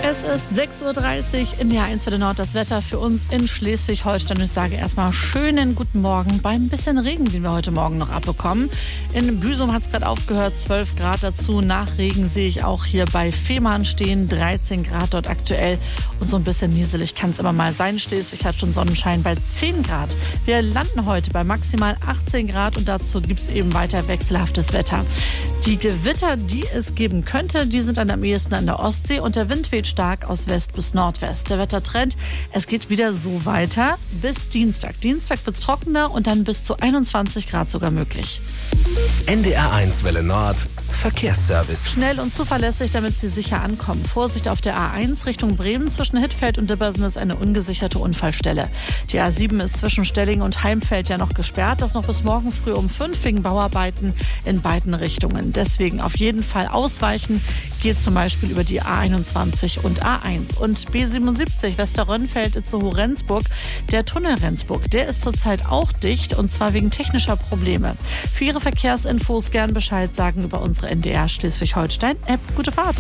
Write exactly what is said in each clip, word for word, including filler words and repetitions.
Es ist sechs Uhr dreißig in der eins Welle Nord. Das Wetter für uns in Schleswig-Holstein. Ich sage erstmal schönen guten Morgen beim bisschen Regen, den wir heute Morgen noch abbekommen. In Büsum hat es gerade aufgehört, zwölf Grad dazu. Nach Regen sehe ich auch hier bei Fehmarn stehen, dreizehn Grad dort aktuell. Und so ein bisschen nieselig kann es immer mal sein. Schleswig hat schon Sonnenschein bei zehn Grad. Wir landen heute bei maximal achtzehn Grad und dazu gibt es eben weiter wechselhaftes Wetter. Die Gewitter, die es geben könnte, die sind am ehesten an der Ostsee und der Wind weht stark aus West bis Nordwest. Der Wettertrend, es geht wieder so weiter bis Dienstag. Dienstag wird es trockener und dann bis zu einundzwanzig Grad sogar möglich. N D R eins Welle Nord Verkehrsservice. Schnell und zuverlässig, damit Sie sicher ankommen. Vorsicht auf der A eins Richtung Bremen. Zwischen Hittfeld und Dibbersen ist eine ungesicherte Unfallstelle. Die A sieben ist zwischen Stellingen und Heimfeld ja noch gesperrt. Das noch bis morgen früh um fünf wegen Bauarbeiten in beiden Richtungen. Deswegen auf jeden Fall ausweichen. Geht zum Beispiel über die A einundzwanzig und A eins. Und B siebenundsiebzig Westerrönnfeld Itzehoe Rendsburg. Der Tunnel Rendsburg, der ist zurzeit auch dicht und zwar wegen technischer Probleme. Für Ihre Verkehrsinfos gern Bescheid sagen über unsere N D R Schleswig-Holstein-App. Gute Fahrt.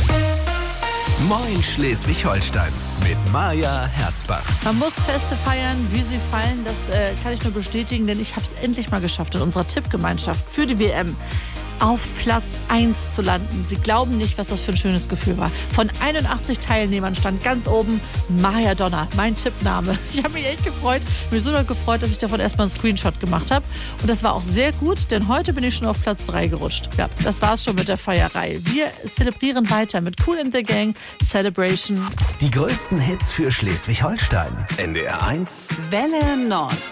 Moin Schleswig-Holstein mit Maja Herzbach. Man muss Feste feiern, wie sie fallen. Das äh, kann ich nur bestätigen, denn ich habe es endlich mal geschafft in unserer Tippgemeinschaft für die W M. Auf Platz eins zu landen. Sie glauben nicht, was das für ein schönes Gefühl war. Von einundachtzig Teilnehmern stand ganz oben Maja Donner, mein Tippname. Ich habe mich echt gefreut, mich so gefreut, dass ich davon erstmal einen Screenshot gemacht habe. Und das war auch sehr gut, denn heute bin ich schon auf Platz drei gerutscht. Ja, das war's schon mit der Feierei. Wir zelebrieren weiter mit Kool and the Gang, Celebration. Die größten Hits für Schleswig-Holstein. N D R eins Welle Nord.